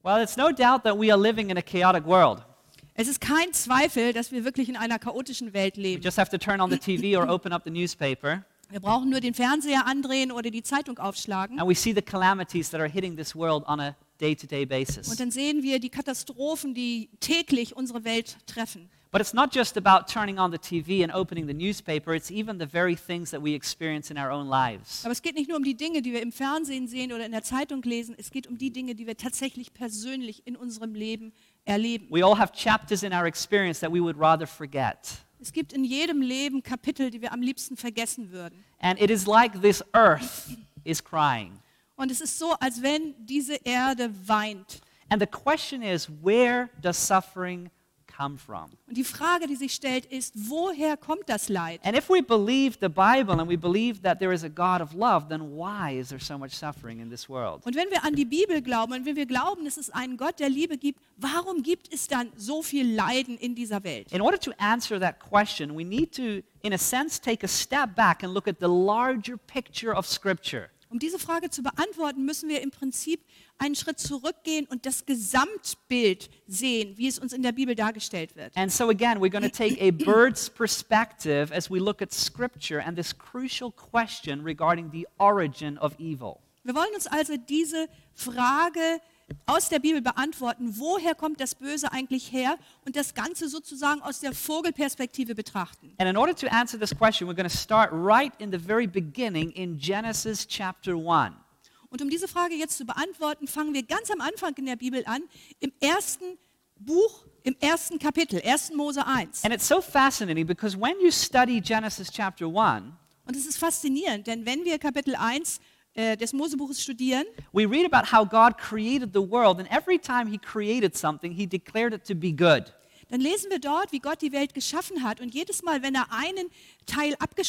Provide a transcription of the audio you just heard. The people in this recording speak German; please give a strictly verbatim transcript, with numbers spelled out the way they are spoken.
Well, it's no doubt that we are living in a chaotic world. Es ist kein Zweifel, dass wir wirklich in einer chaotischen Welt We leben. just have to turn on the T V or open up the newspaper, Wir brauchen nur den Fernseher andrehen oder die Zeitung aufschlagen. and we see the calamities that are hitting this world on a day-to-day Und basis. dann sehen wir die Katastrophen, die täglich unsere Welt treffen. But it's not just about turning on the T V and opening the newspaper, it's even the very things that we experience in our own lives. Aber es geht nicht nur um die Dinge, die wir im Fernsehen sehen oder in der Zeitung lesen. Es geht um die Dinge, die wir tatsächlich persönlich in unserem Leben erleben. We all have chapters in our experience that we would rather forget. Es gibt in jedem Leben Kapitel, die wir am liebsten vergessen würden. And it is like this earth is crying. Und es ist so, als wenn diese Erde weint. And the question is, where does suffering come from? Und die Frage, die sich stellt, ist, woher kommt das Leid? And if we believe the Bible and we believe that there is a God of love, then why is there so much suffering in this world? Und wenn wir an die Bibel glauben und wenn wir glauben, dass es einen Gott der Liebe gibt, warum gibt es dann so viel Leiden in dieser Welt? In order to answer that question, we need to, in a sense, take a step back and look at the larger picture of Scripture. Um diese Frage zu beantworten, müssen wir im Prinzip einen Schritt zurückgehen und das Gesamtbild sehen, wie es uns in der Bibel dargestellt wird. And so again, we're going to take a bird's perspective as we look at Scripture and this crucial question regarding the origin of evil. Wir wollen uns also diese Frage aus der Bibel beantworten, woher kommt das Böse eigentlich her und das Ganze sozusagen aus der Vogelperspektive betrachten. And in order to answer this question, we're going to start right in the very beginning in Genesis chapter one. Und um diese Frage jetzt zu beantworten, fangen wir ganz am Anfang in der Bibel an, im ersten Buch, im ersten Kapitel, ersten Mose eins. And it's so fascinating because when you study Genesis chapter one, Und es ist faszinierend, denn wenn wir Kapitel eins äh, des Mosebuches studieren, we read about how God created the world, and every time he created something, he declared it to be good. dann lesen wir dort, wie Gott die Welt geschaffen hat. Und jedes Mal, wenn er einen Teil abgeschlossen